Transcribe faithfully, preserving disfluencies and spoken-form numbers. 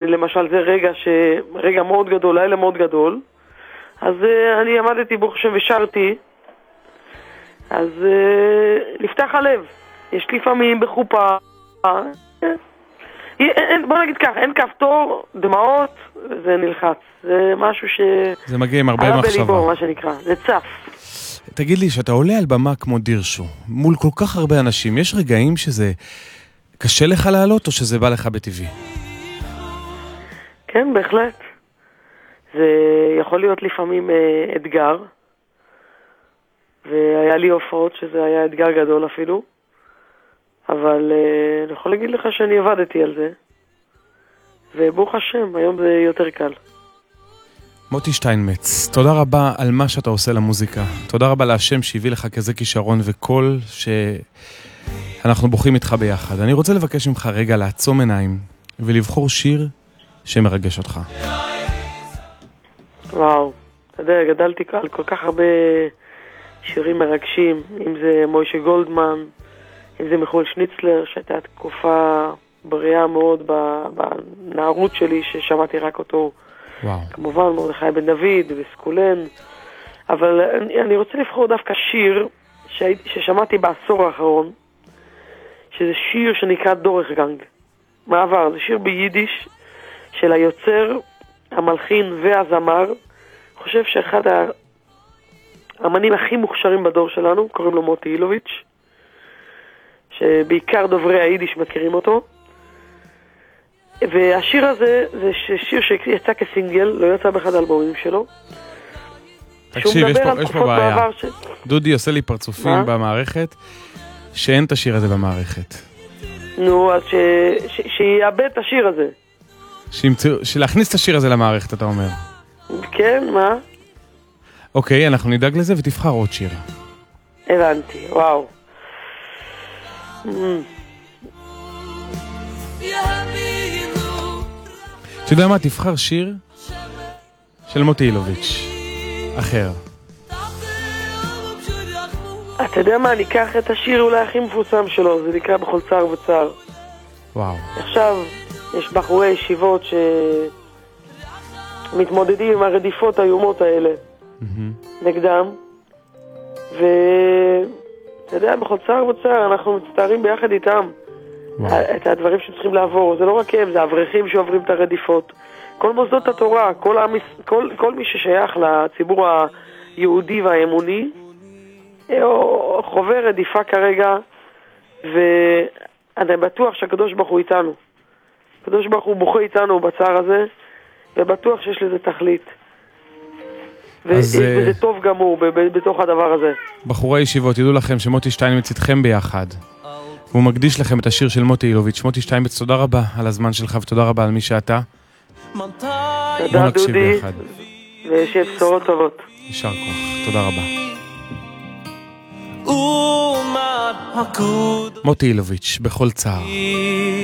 למשל זה רגע ש... רגע מאוד גדול, לילה מאוד גדול, אז uh, אני עמדתי ברוך השם ושרתי, אז uh, נפתח הלב. יש לפעמים בחופה, אין, בוא נגיד כך, אין כפתור, דמעות, זה נלחץ. זה משהו ש... זה מגיע עם הרבה מחשבה. בליבו, מה שנקרא, זה צף. תגיד לי, שאתה עולה על במה כמו דירשו, מול כל כך הרבה אנשים, יש רגעים שזה קשה לך לעלות או שזה בא לך בטבעי? כן, בהחלט. זה יכול להיות לפעמים אה, אתגר, והיה לי הופעות שזה היה אתגר גדול אפילו, אבל אה, אני יכול להגיד לך שאני עבדתי על זה, וברוך השם, היום זה יותר קל. מוטי שטיינמץ, תודה רבה על מה שאתה עושה למוזיקה. תודה רבה להשם שהביא לך כזה כישרון וקול שאנחנו בוכים איתך ביחד. אני רוצה לבקש ממך רגע לעצום עיניים ולבחור שיר שמרגש אותך. וואו, אתה יודע, גדלתי על כל כך הרבה שירים מרגשים, אם זה מוישה גולדמן, אם זה מיכאל שניצלר, שהייתה תקופה בריאה מאוד בנערות שלי ששמעתי רק אותו. וואו. כמובן מרדכי בן דוד וסקולן, אבל אני, אני רוצה לבחור דווקא שיר שהייתי, ששמעתי בעשור האחרון, שזה שיר שנקרא דורך גנג. מעבר, זה שיר ביידיש של היוצר, המלחין והזמר. אני חושב שאחד האמנים הכי מוכשרים בדור שלנו, קוראים לו מוטי אילוביץ', שבעיקר דוברי היידיש מכירים אותו. והשיר הזה זה שיר שיצא כסינגל, לא יצא באחד האלבומים שלו. תקשיב, יש פה, יש פה בעיה. ש... דודי עושה לי פרצופים מה? במערכת, שאין את השיר הזה במערכת. נו, אז ש... ש... שיאבד את השיר הזה. שימצא... שלהכניס את השיר הזה למערכת, אתה אומר. כן, מה? אוקיי, אנחנו נדאג לזה ותבחר עוד שיר. הבנתי, וואו. אתה יודע מה, תבחר שיר של מוטי אילוביץ' אחר. אתה יודע מה, אני אקח את השיר אולי הכי מפורסם שלו, זה נקרא בכל צער וצער. וואו. עכשיו יש בחורי ישיבות שמתמודדים עם הרדיפות האיומות האלה mm-hmm. נגדם, ואתה יודע, בכל צער וצער אנחנו מצטערים ביחד איתם את הדברים שצריכים לעבור. זה לא רק הם, זה אברכים שעוברים את הרדיפות, כל מוסדות התורה, כל, המס... כל, כל מי ששייך לציבור היהודי והאמוני חווה רדיפה כרגע, ואני בטוח שהקדוש ברוך הוא איתנו. הקדוש ברוך הוא בוכה איתנו בצער הזה, ובטוח שיש לזה תכלית. אז... וזה טוב גמור בתוך הדבר הזה. בחורי ישיבות, ידעו לכם שמוטי שטיינמץ איתכם ביחד. הוא מקדיש לכם את השיר של מוטי אילוביץ'. מוטי שטיינמץ, תודה רבה על הזמן שלך ותודה רבה על מי שאתה. תודה דודי, ושיהיה בשורות טובות. יישר כוח, תודה רבה. מוטי אילוביץ', בכל צער.